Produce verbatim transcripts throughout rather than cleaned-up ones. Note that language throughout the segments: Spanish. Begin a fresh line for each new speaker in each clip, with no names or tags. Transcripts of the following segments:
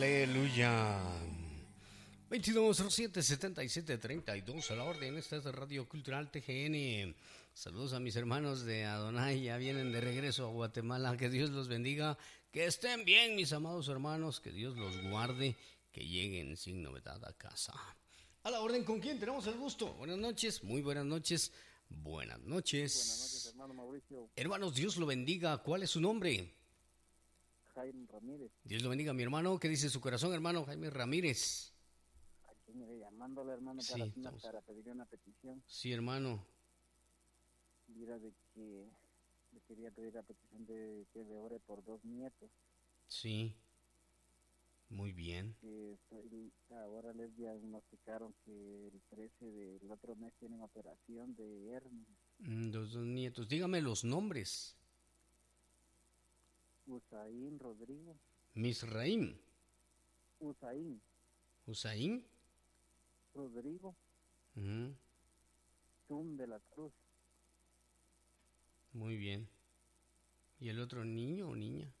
Aleluya. veintidós cero siete setenta y siete treinta y dos a la orden. Esta es Radio Cultural T G N. Saludos a mis hermanos de Adonai. Ya vienen de regreso a Guatemala. Que Dios los bendiga. Que estén bien, mis amados hermanos. Que Dios los guarde. Que lleguen sin novedad a casa. A la orden, ¿con quién tenemos el gusto? Buenas noches, muy buenas noches. Buenas noches.
Buenas noches, hermano Mauricio.
Hermanos, Dios lo bendiga. ¿Cuál es su nombre?
Jaime Ramírez.
Dios lo bendiga, mi hermano. ¿Qué dice su corazón, hermano? Jaime Ramírez.
Aquí me llamándole, hermano,
Sí,
para,
estamos...
para pedirle una petición.
Sí, hermano.
Mira, de que le quería pedir la petición de que le ore por dos nietos.
Sí. Muy bien.
Que estoy, ahora les diagnosticaron que el trece del otro mes tienen operación de hernia.
Mm, los dos nietos. Dígame los nombres.
Usaín Rodrigo.
Misraim.
Usaín.
Usaín.
Rodrigo.
Uh-huh.
Tum de la Cruz.
Muy bien. ¿Y el otro niño o niña?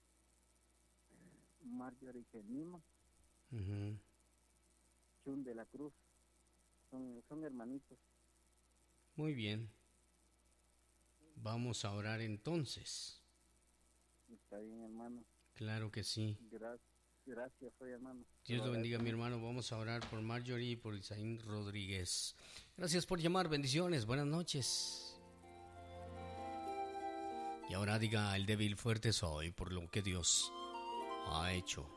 Marjorie Genima.
Uh-huh.
Chum de la Cruz. Son, son hermanitos.
Muy bien. Vamos a orar entonces.
Está bien, hermano.
Claro que sí.
Gracias, gracias, soy hermano.
Dios lo bendiga, mi hermano. Vamos a orar por Marjorie y por Isaín Rodríguez. Gracias por llamar. Bendiciones. Buenas noches. Y ahora diga: el débil fuerte soy por lo que Dios ha hecho.